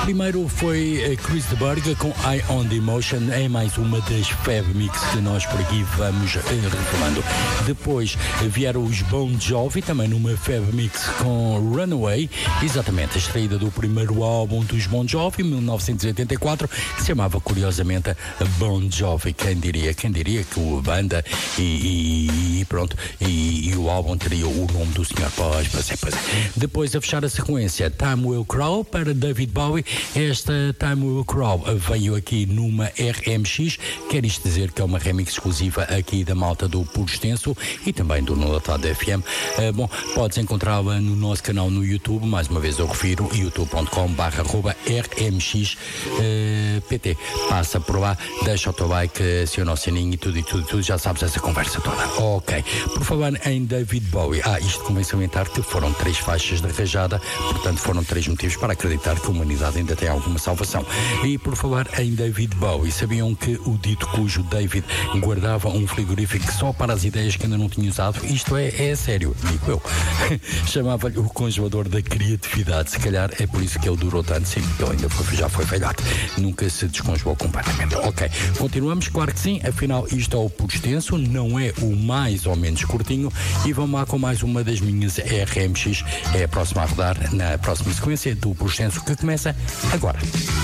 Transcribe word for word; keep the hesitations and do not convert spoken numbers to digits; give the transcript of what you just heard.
Primeiro foi Chris de Burgh com Eye on the Emotion, é mais uma das Fab Mix que nós por aqui vamos retomando. Depois vieram os Bon Jovi, também numa Fab Mix com Runaway, exatamente a extraída do primeiro álbum dos Bon Jovi, mil novecentos e oitenta e quatro, que se chamava curiosamente Bon Jovi. Quem diria, quem diria que a banda e, e, e pronto, e, e o álbum teria o nome do senhor. Pois, pois é, pois é. Depois a fechar a sequência, Time Will Crawl para David Bowie. Esta Time Will Crawl veio aqui numa R M X, quer isto dizer que é uma remix exclusiva aqui da malta do Puro Extenso e também do Notado F M. Uh, bom, podes encontrá-la no nosso canal no YouTube, mais uma vez eu refiro, youtube ponto com barra arroba R M X P T. Passa por lá, deixa o teu like, aciona o sininho e tudo e tudo, tudo, já sabes essa conversa toda. Ok. Por falar em David Bowie, ah, isto convém salientar que foram três faixas de rajada, portanto foram três motivos para acreditar que a humanidade ainda tem alguma salvação. E por falar em David Bowie, sabiam que o dito cujo David guardava um frigorífico só para as ideias que ainda não tinha usado? Isto é, é sério, digo eu. Chamava-lhe o congelador da criatividade, se calhar é por isso que ele durou tanto, sim, ele ainda foi, já foi velhote, nunca se descongelou completamente. Ok, continuamos, claro que sim, afinal isto é o Puro Extenso, não é o mais ou menos curtinho, e vamos lá com mais uma das minhas R M X, é a próxima a rodar na próxima sequência do Puro Extenso, que começa agora.